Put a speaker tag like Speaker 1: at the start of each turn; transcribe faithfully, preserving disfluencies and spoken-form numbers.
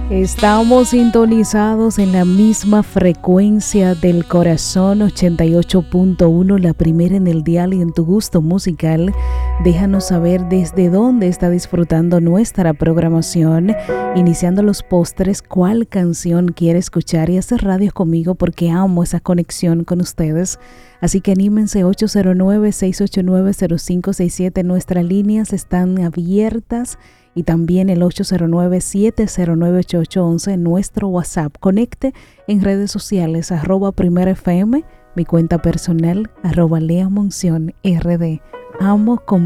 Speaker 1: Estamos sintonizados en la misma frecuencia del corazón, ochenta y ocho punto uno, la primera en el dial y en tu gusto musical. Déjanos saber desde dónde está disfrutando nuestra programación, iniciando los postres, cuál canción quiere escuchar y hacer radio conmigo porque amo esa conexión con ustedes. Así que anímense, ocho cero nueve, seis ocho nueve, cero cinco seis siete, nuestras líneas están abiertas. Y también el ocho cero nueve, siete cero nueve, ocho ocho uno uno, nuestro WhatsApp. Conecte en redes sociales, arroba Primera F M, mi cuenta personal, arroba Lea Monción R D. Amo con